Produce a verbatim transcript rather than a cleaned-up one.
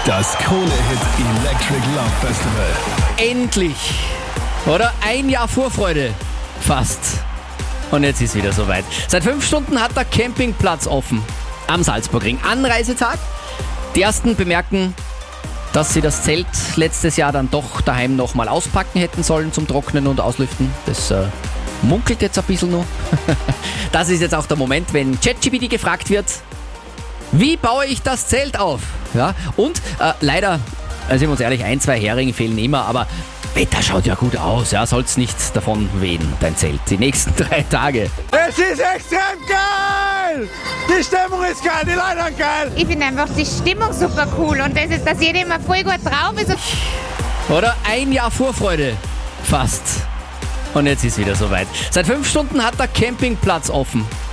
Das Krone-Hit Electric Love Festival. Endlich! Oder? Ein Jahr Vorfreude. Fast. Und jetzt ist wieder soweit. Seit fünf Stunden hat der Campingplatz offen. Am Salzburgring. Anreisetag. Die ersten bemerken, dass sie das Zelt letztes Jahr dann doch daheim nochmal auspacken hätten sollen zum Trocknen und Auslüften. Das äh, munkelt jetzt ein bisschen noch. Das ist jetzt auch der Moment, wenn ChatGPT gefragt wird, wie baue ich das Zelt auf? Ja, und äh, leider, also sind wir uns ehrlich, ein, zwei Heringe fehlen immer, aber Wetter schaut ja gut aus, ja, soll's nicht davon wehen, dein Zelt, die nächsten drei Tage. Es ist extrem geil! Die Stimmung ist geil, die Leute sind geil! Ich finde einfach die Stimmung super cool und das ist, dass jeder immer voll gut drauf ist. Oder? Ein Jahr Vorfreude. Fast. Und jetzt ist wieder soweit. Seit fünf Stunden hat der Campingplatz offen.